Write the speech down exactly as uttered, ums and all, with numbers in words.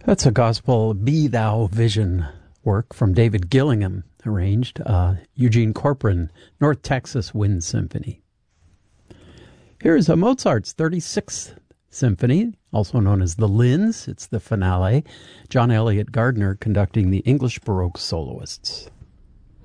That's a gospel Be Thou Vision work from David Gillingham, arranged, uh, Eugene Corcoran, North Texas Wind Symphony. Here's a Mozart's thirty-sixth Symphony, also known as the Linz. It's the finale. John Elliott Gardner conducting the English Baroque soloists.